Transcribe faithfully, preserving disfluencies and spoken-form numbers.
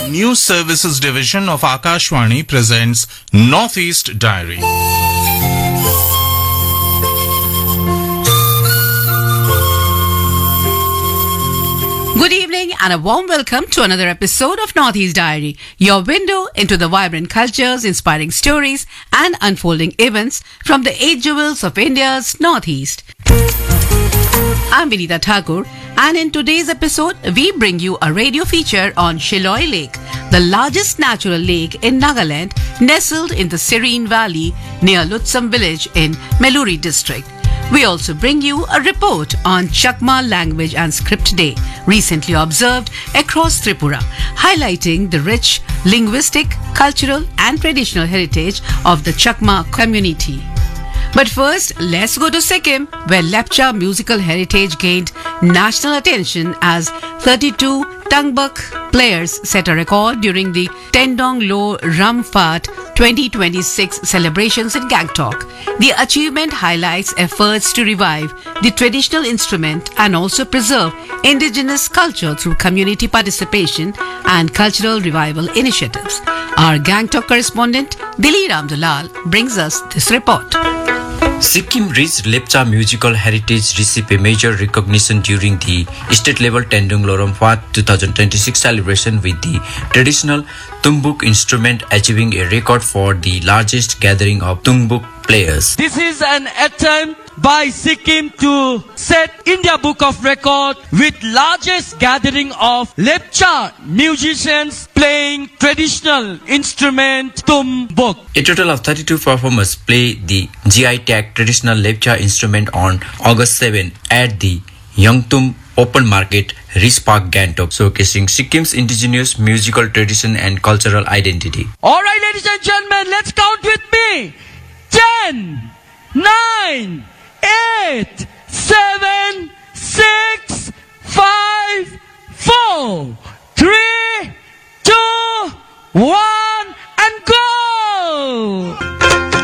News Services Division of Akashvani presents Northeast Diary. Good evening and a warm welcome to another episode of Northeast Diary, your window into the vibrant cultures, inspiring stories and unfolding events from the eight jewels of India's Northeast. I'm Vinita Thakur, and in today's episode, we bring you a radio feature on Shiloi Lake, the largest natural lake in Nagaland, nestled in the serene valley near Lutsam village in Meluri district. We also bring you a report on Chakma Language and Script Day, recently observed across Tripura, highlighting the rich linguistic, cultural and traditional heritage of the Chakma community. But first, let's go to Sikkim, where Lepcha musical heritage gained national attention as thirty-two Tungbuk players set a record during the Tendong Lo Ramfat twenty twenty-six celebrations in Gangtok. The achievement highlights efforts to revive the traditional instrument and also preserve indigenous culture through community participation and cultural revival initiatives. Our Gangtok correspondent, Dili Ramdulal, brings us this report. Sikkim reached Lepcha musical heritage received a major recognition during the state-level Tendong Lorongfat twenty twenty-six celebration with the traditional Tungbuk instrument achieving a record for the largest gathering of Tungbuk players. This is an attempt by Sikkim to set India Book of Record with largest gathering of Lepcha musicians playing traditional instrument Tumbuk. A total of thirty-two performers play the G I tag traditional Lepcha instrument on August seventh at the Yangtum Open Market, Rish Park, Gangtok, showcasing Sikkim's indigenous musical tradition and cultural identity. Alright, ladies and gentlemen, let's count with me. ten, nine, eight, seven, six, five, four, three, two, one.